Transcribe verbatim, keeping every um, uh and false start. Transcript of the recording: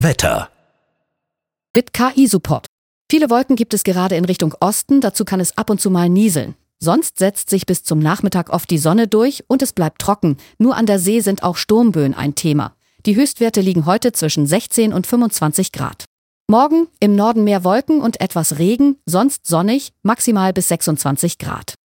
Wetter. Mit K I-Support. Viele Wolken gibt es gerade in Richtung Osten, dazu kann es ab und zu mal nieseln. Sonst setzt sich bis zum Nachmittag oft die Sonne durch und es bleibt trocken. Nur an der See sind auch Sturmböen ein Thema. Die Höchstwerte liegen heute zwischen sechzehn und fünfundzwanzig Grad. Morgen im Norden mehr Wolken und etwas Regen, sonst sonnig, maximal bis sechsundzwanzig Grad.